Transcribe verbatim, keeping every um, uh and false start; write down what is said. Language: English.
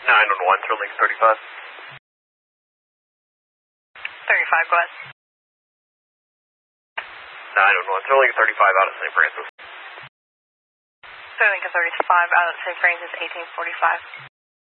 nine one one, Sterling thirty-five. thirty-five, go ahead. nine one one, Sterling thirty-five out of Saint Francis. Sterling thirty-five out of Saint Francis, eighteen forty-five.